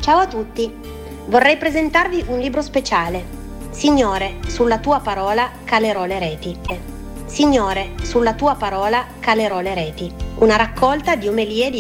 Ciao a tutti, vorrei presentarvi un libro speciale. Signore, sulla tua parola calerò le reti. Signore, sulla tua parola calerò le reti. Una raccolta di omelie di